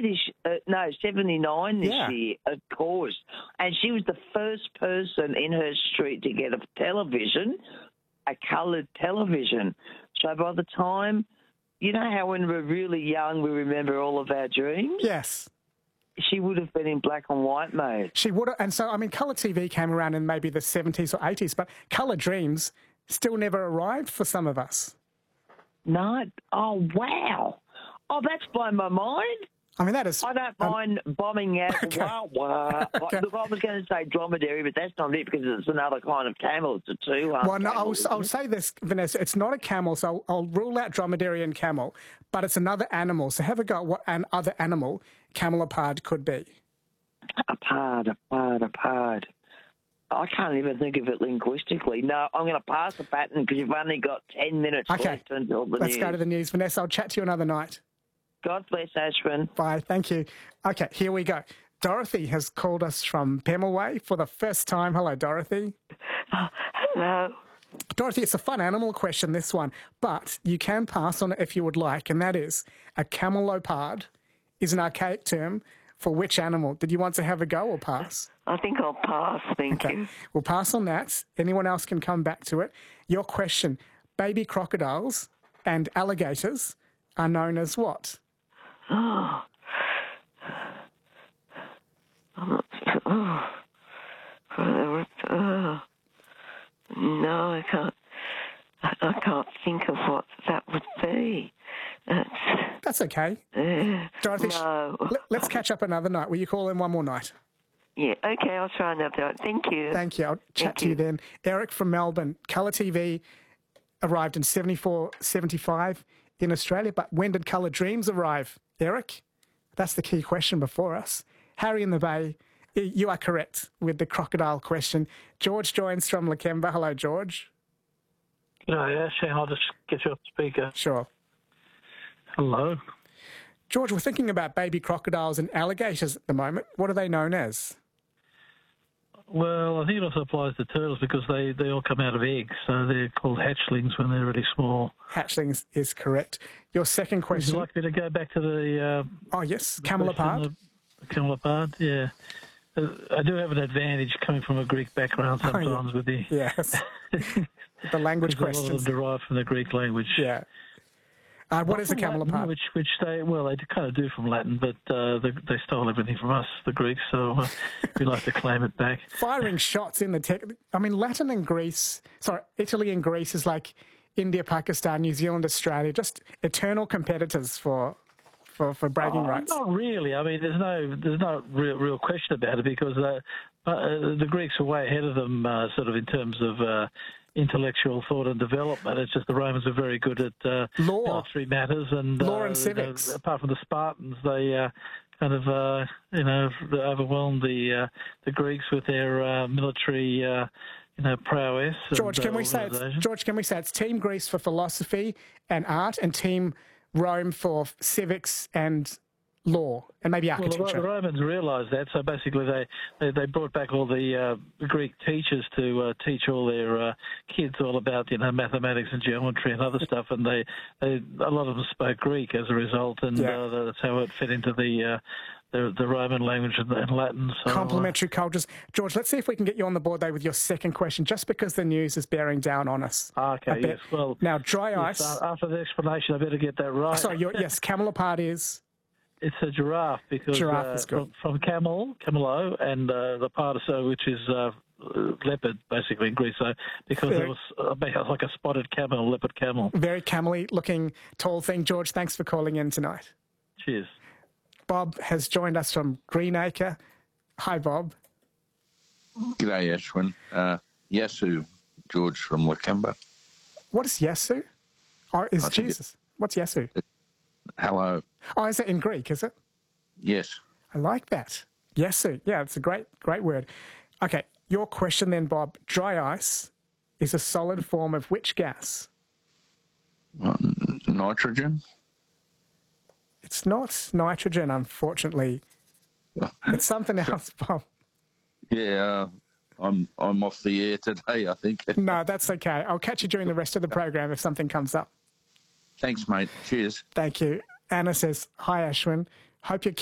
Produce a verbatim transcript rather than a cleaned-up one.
seventy, uh, no, seventy-nine this Yeah. year, of course. And she was the first person in her street to get a television, a coloured television. So by the time, you know how when we're really young we remember all of our dreams? Yes. She would have been in black and white mode. She would have, and so, I mean, colour T V came around in maybe the seventies or eighties, but colour dreams still never arrived for some of us. No? Oh, wow. Oh, that's blown my mind. I mean, that is... I don't um, mind bombing out. Okay. Wow, wow. Okay. Look, I was going to say dromedary, but that's not it because it's another kind of camel. It's a two-armed Well, no, camel, I'll, isn't I'll it? say this, Vanessa. It's not a camel, so I'll, I'll rule out dromedary and camel, but it's another animal. So have a go at what an other animal camelopard could be. A pard, a pard, a pard. I can't even think of it linguistically. No, I'm going to pass the pattern because you've only got ten minutes Okay. left until the Let's news. go to the news. Vanessa, I'll chat to you another night. God bless Ashwin. Bye. Thank you. Okay, here we go. Dorothy has called us from Pemulwuy for the first time. Hello, Dorothy. Hello. Dorothy, it's a fun animal question, this one, but you can pass on it if you would like, and that is a camelopard is an archaic term for which animal? Did you want to have a go or pass? I think I'll pass, thank Okay, you. we'll pass on that. Anyone else can come back to it. Your question, baby crocodiles and alligators are known as what? Oh. I'm not, oh. Oh. No, I can't. I, I can't think of what that would be. It's, That's okay. uh, Dorothy, no. let, let's catch up another night. Will you call in one more night? Yeah, okay, I'll try another one. Thank you. Thank you. I'll chat Thank to you you. then. Eric from Melbourne. Colour T V arrived in seventy-four, seventy-five in Australia, but when did Colour Dreams arrive? Eric? That's the key question before us. Harry in the Bay, you are correct with the crocodile question. George joins from Lakemba. Hello, George. G'day, Ash. Hang on, I'll just get you off speaker. Sure. Hello. George, we're thinking about baby crocodiles and alligators at the moment. What are they known as? Well, I think it also applies to turtles because they, they all come out of eggs, so they're called hatchlings when they're really small. Hatchlings is correct. Your second Would question. you like me to go back to the... Uh, Oh, yes, the camelopard. question, The, the camelopard, yeah. Uh, I do have an advantage coming from a Greek background Oh, yeah. sometimes with the... Yes. The language because a lot of questions. them derive from the Greek language. Yeah. Uh, what Not is a from Latin, camelopard? Which, which they, well, they kind of do from Latin, but uh, they, they stole everything from us, the Greeks, so uh, we like to claim it back. Firing shots in the tech. I mean, Latin and Greece, sorry, Italy and Greece is like India, Pakistan, New Zealand, Australia, just eternal competitors for for, for bragging Oh, rights. Not really. I mean, there's no there's no real, real question about it because uh, uh, the Greeks are way ahead of them, uh, sort of in terms of uh, intellectual thought and development. It's just the Romans are very good at uh, Law. military matters and Law uh, and civics. You know, apart from the Spartans, they uh, kind of uh, you know overwhelmed the uh, the Greeks with their uh, military. Uh, You know, prowess. George, and, can uh, we say it's, organisation. George, can we say it's Team Greece for philosophy and art, and Team Rome for civics and law, and maybe Well, the, architecture? the Romans realised that, so basically they, they, they brought back all the uh, Greek teachers to uh, teach all their uh, kids all about, you know, mathematics and geometry and other stuff, and they, they a lot of them spoke Greek as a result, and Yeah. uh, that's how it fit into the uh, the, the Roman language and, and Latin. So, uh, Complementary cultures. George, let's see if we can get you on the board there with your second question, just because the news is bearing down on us. uh, a okay, bit. yes. Well, Now, dry yes, ice. uh, after the explanation, I better get that right. Sorry, your, yes, camelopard is... It's a giraffe because Giraffe uh, is good. from, from camel, camelo, and uh, the pardiso, which is uh, leopard, basically in Greece. So because Very- it was uh, like a spotted camel, leopard camel. Very camely looking tall thing. George, thanks for calling in tonight. Cheers. Bob has joined us from Greenacre. Hi, Bob. G'day, Ashwin. Uh, Yasu, George from Lakemba. What is Yasu? Oh, is I think Jesus. What's Yasu? Hello. Oh, is it in Greek, is it? Yes. I like that. Yasu. Yeah, it's a great, great word. Okay, your question then, Bob. Dry ice is a solid form of which gas? Uh, nitrogen. It's not nitrogen, unfortunately. It's something else, Bob. Yeah, uh, I'm I'm off the air today, I think. No, that's okay. I'll catch you during the rest of the program if something comes up. Thanks, mate. Cheers. Thank you. Anna says, hi, Ashwin. Hope your